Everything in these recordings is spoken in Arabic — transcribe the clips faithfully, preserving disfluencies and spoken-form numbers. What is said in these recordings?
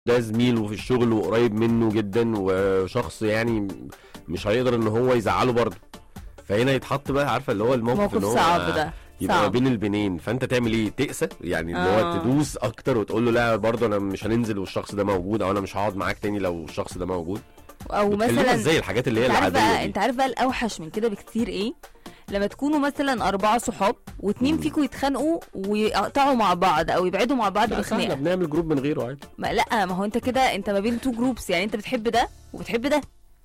ده زميله في الشغل وقريب منه جدا وشخص يعني مش هيقدر ان هو يزعله برضه. فهنا يتحط بقى عارفه اللي هو الموقف موقف ان هو صعب ده، يبقى صعب. بين البنين. فانت تعمل ايه؟ تقسى يعني اللي آه. هو تدوس اكتر وتقول له لا برضه انا مش هننزل والشخص ده موجود، او انا مش هقعد معاك تاني لو الشخص ده موجود. او بتحلوها مثلا ازاي الحاجات اللي هي انت عارف العاديه بقى دي؟ انت عارف بقى الاوحش من كده بكتير ايه؟ لما تكونوا مثلا اربعه صحاب واتنين مم. فيكم يتخانقوا ويقطعوا مع بعض او يبعدوا مع بعض لا سهله، بخناقه. بنعمل جروب من غيره عادي. ما لا ما هو انت كده انت ما بين تو جروبس، يعني انت بتحب ده وبتحب ده،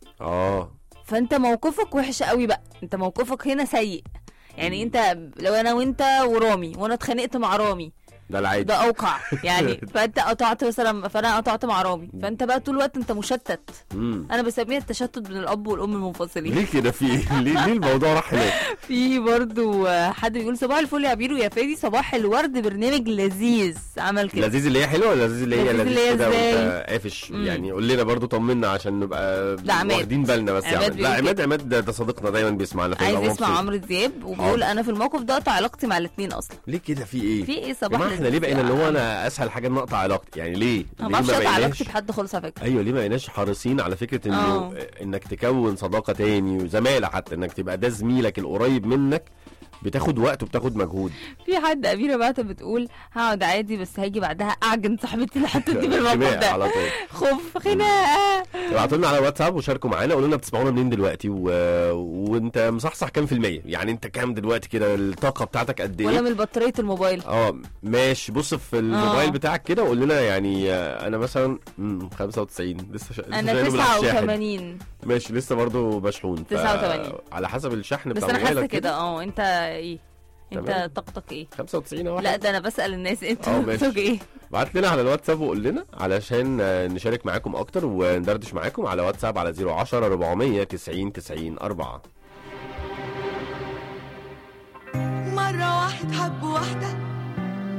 اه فانت موقفك وحش قوي بقى، انت موقفك هنا سيء. يعني انت لو انا وانت ورامي وانا اتخانقت مع رامي ده العادي. ده اوقع يعني، فانت قطعت مثلا فانا قطعت مع رامي، فانت بقى طول الوقت انت مشتت. مم. انا بسميها التشتت بين الاب والام المنفصلين. ليه كده؟ في ايه؟ ليه ليه الموضوع راح هناك؟ في برضو حد بيقول صباح الفل يا بيرو يا فادي، صباح الورد، برنامج لذيذ. عمل كده لذيذ اللي هي حلوه ولا لذيذ اللي هي لذيذ اللي هي لذيذ كده ازاي؟ وانت قافش؟ مم. يعني قول لنا برضو، طمنا عشان نبقى لا، عماد. واخدين بالنا بس. عماد يا عماد. لا بيقول عماد كده. عماد ده, ده صديقنا دايما بيسمعنا. عايز فيبقى يسمع مبسوط. عمرو دياب وبيقول حاضر. انا في الموقف ده اقطع علاقتي مع الاثنين اصلا. ليه كده؟ في ايه؟ في ايه يا صباح جماعه احنا ليه بقينا اللي هو انا اسهل حاجه ان اقطع علاقتي؟ يعني ليه؟ انا ليه ما بعرفش اقطع بقيناش- علاقتي بحد خالص على فكره. ايوه ليه ما بقيناش حريصين على فكره انه اه. انك تكون صداقه تاني وزماله، حتى انك تبقى ده زميلك القريب منك بتاخد وقت وبتاخد مجهود. في حد اميره بعت بتقول هقعد عادي بس هاجي بعدها اعجن صاحبتي اللي حطتني في الموقف خناقة ده، على طول. خوف خناقه. ابعتوا لنا على واتساب وشاركوا معانا، قولوا لنا بتسمعونا منين دلوقتي و... وانت مصحصح كام في المية؟ يعني انت كام دلوقتي كده؟ الطاقه بتاعتك قد ولا ايه؟ من بطاريه الموبايل. اه ماشي. بص في الموبايل آه. بتاعك كده وقول لنا يعني. آه، انا مثلا مم، خمسة وتسعين لسه ش... لسه انا شايله من على تسعة الشاحن. وثمانين ماشي لسه برضو مشحون. ف... تسعة وثمانين. على حسب الشحن بس بتاع انا حاسه موبايلك كده. اه انت ايه؟ انت تمام. طاقتك ايه؟ خمسة وتسعين اهو. لا ده انا بسال الناس اه انتوا ماشي. طاقتك ايه؟ بعت لنا على الواتساب وقول لنا علشان آه، نشارك معاكم اكتر وندردش معاكم على واتساب على صفر عشرة أربعمية تسعين تسعين أربعة. مرة واحد حب واحدة